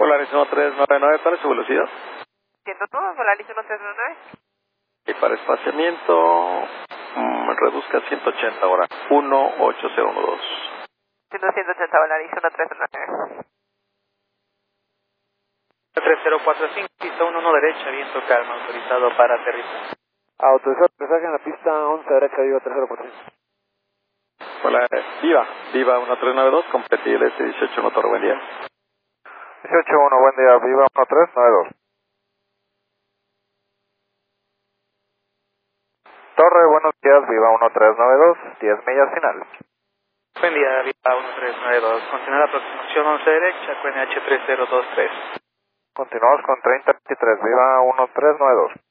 Polaris 1399, ¿cuál es su velocidad? 102, Polaris 1399. Y para espaciamiento, reduzca a 180 ahora, 18012. 180, Polaris 1399. 3045, pista 11 derecha, viento calma, autorizado para aterrizar. Autorizado aterrizaje en la pista 11 derecha, Viva 3045. Hola, Viva 1392, competible S18 motor, buen día. 181, buen día, Viva 1392. Torre, buenos días, Viva 1392, 10 millas final. Buen día, Viva 1392, continúa la aproximación 11 derecha, QNH 3023. Continuamos con 3023, Viva 1392.